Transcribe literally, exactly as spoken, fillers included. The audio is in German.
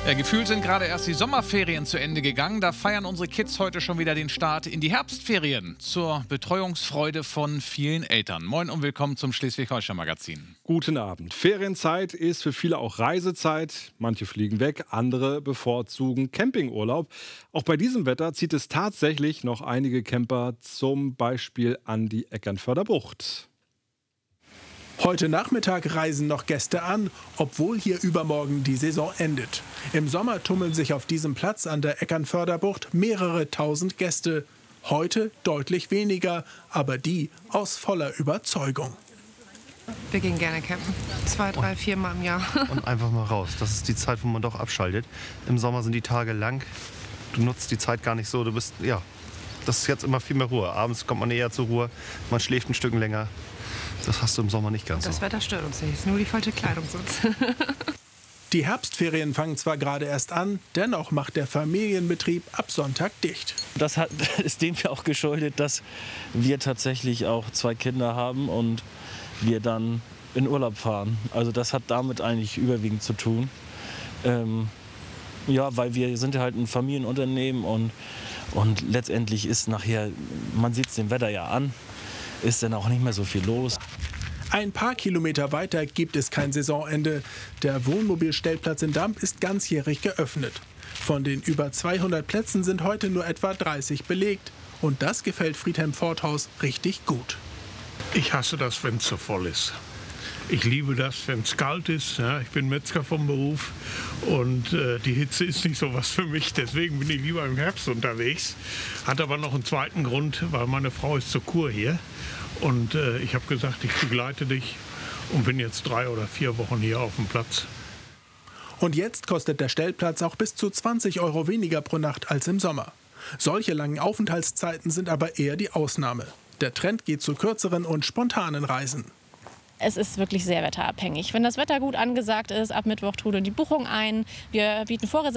Ja, gefühlt sind gerade erst die Sommerferien zu Ende gegangen. Da feiern unsere Kids heute schon wieder den Start in die Herbstferien. Zur Betreuungsfreude von vielen Eltern. Moin und willkommen zum Schleswig-Holstein-Magazin. Guten Abend. Ferienzeit ist für viele auch Reisezeit. Manche fliegen weg, andere bevorzugen Campingurlaub. Auch bei diesem Wetter zieht es tatsächlich noch einige Camper zum Beispiel an die Eckernförder Bucht. Heute Nachmittag reisen noch Gäste an, obwohl hier übermorgen die Saison endet. Im Sommer tummeln sich auf diesem Platz an der Eckernförder Bucht mehrere tausend Gäste. Heute deutlich weniger, aber die aus voller Überzeugung. Wir gehen gerne campen. Zwei, drei, vier Mal im Jahr. Und einfach mal raus. Das ist die Zeit, wo man doch abschaltet. Im Sommer sind die Tage lang. Du nutzt die Zeit gar nicht so. Du bist, ja, das ist jetzt immer viel mehr Ruhe. Abends kommt man eher zur Ruhe. Man schläft ein Stück länger. Das hast du im Sommer nicht ganz so. Das Wetter stört uns nicht. Es ist nur die falsche Kleidung sonst. Die Herbstferien fangen zwar gerade erst an, dennoch macht der Familienbetrieb ab Sonntag dicht. Das hat, ist dem ja auch geschuldet, dass wir tatsächlich auch zwei Kinder haben und wir dann in Urlaub fahren. Also das hat damit eigentlich überwiegend zu tun. Ähm, ja, weil wir sind ja halt ein Familienunternehmen und, und letztendlich ist nachher, man sieht es dem Wetter ja an, ist dann auch nicht mehr so viel los. Ein paar Kilometer weiter gibt es kein Saisonende. Der Wohnmobilstellplatz in Damp ist ganzjährig geöffnet. Von den über zweihundert Plätzen sind heute nur etwa dreißig belegt. Und das gefällt Friedhelm Forthaus richtig gut. Ich hasse das, wenn es zu voll ist. Ich liebe das, wenn es kalt ist. Ja, ich bin Metzger vom Beruf und äh, die Hitze ist nicht so was für mich. Deswegen bin ich lieber im Herbst unterwegs. Hat aber noch einen zweiten Grund, weil meine Frau ist zur Kur hier. Und äh, ich habe gesagt, ich begleite dich und bin jetzt drei oder vier Wochen hier auf dem Platz. Und jetzt kostet der Stellplatz auch bis zu zwanzig Euro weniger pro Nacht als im Sommer. Solche langen Aufenthaltszeiten sind aber eher die Ausnahme. Der Trend geht zu kürzeren und spontanen Reisen. Es ist wirklich sehr wetterabhängig. Wenn das Wetter gut angesagt ist, ab Mittwoch trudeln die Buchungen ein. Wir bieten Vorreservierungen